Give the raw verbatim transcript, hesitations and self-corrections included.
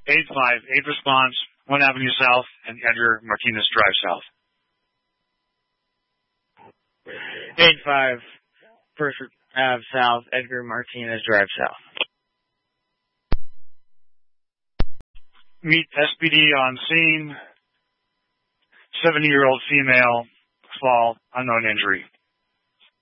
eight five, eight response, one Avenue South, and Edgar Martinez Drive South. eight five, First Ave South, Edgar Martinez Drive South. Meet S P D on scene. seventy-year-old female, fall, unknown injury.